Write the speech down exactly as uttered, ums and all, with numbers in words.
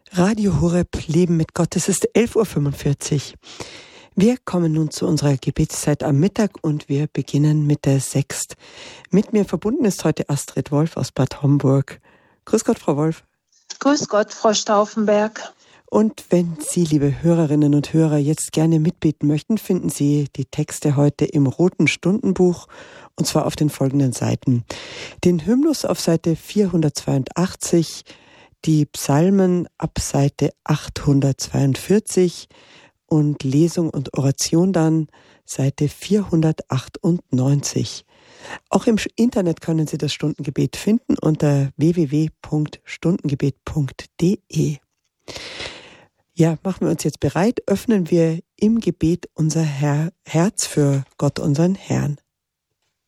Radio Horeb, Leben mit Gott. Es ist elf Uhr fünfundvierzig. Wir kommen nun zu unserer Gebetszeit am Mittag und wir beginnen mit der Sext. Mit mir verbunden ist heute Astrid Wolf aus Bad Homburg. Grüß Gott, Frau Wolf. Grüß Gott, Frau Stauffenberg. Und wenn Sie, liebe Hörerinnen und Hörer, jetzt gerne mitbeten möchten, finden Sie die Texte heute im Roten Stundenbuch, und zwar auf den folgenden Seiten. Den Hymnus auf Seite vierhundertzweiundachtzig, die Psalmen ab Seite achthundertzweiundvierzig und Lesung und Oration dann Seite vierhundertachtundneunzig. Auch im Internet können Sie das Stundengebet finden unter w w w punkt stundengebet punkt d e. Ja, machen wir uns jetzt bereit, öffnen wir im Gebet unser Her- Herz für Gott, unseren Herrn.